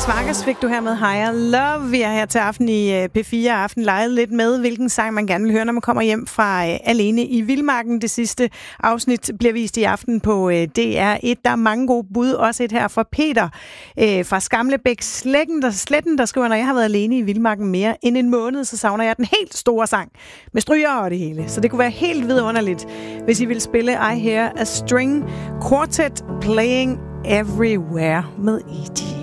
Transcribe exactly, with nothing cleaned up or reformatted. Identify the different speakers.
Speaker 1: Max Vargas fik du her med Higher Love. Vi er her til aften i P fire Aften leget lidt med, hvilken sang man gerne vil høre, når man kommer hjem fra Alene i Vildmarken. Det sidste afsnit bliver vist i aften på D R et. Der er mange gode bud, også et her fra Peter fra Skamlebæk Sletten, der, Sletten, der skriver, når jeg har været alene i Vildmarken mere end en måned, så savner jeg den helt store sang med stryger og det hele. Så det kunne være helt vidunderligt, hvis I vil spille I Hear a String Quartet Playing Everywhere med E T